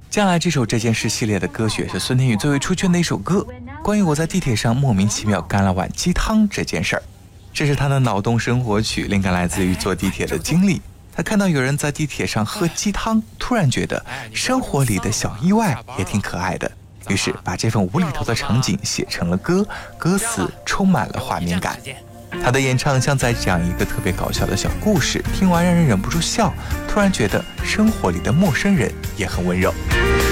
接下来这首这件事系列的歌曲是孙天宇最为出圈的一首歌，关于我在地铁上莫名其妙干了碗鸡汤这件事儿。这是他的脑洞生活曲，灵感来自于坐地铁的经历。他看到有人在地铁上喝鸡汤，突然觉得生活里的小意外也挺可爱的，于是把这份无厘头的场景写成了歌，歌词充满了画面感。他的演唱像在讲一个特别搞笑的小故事，听完让人忍不住笑，突然觉得生活里的陌生人也很温柔。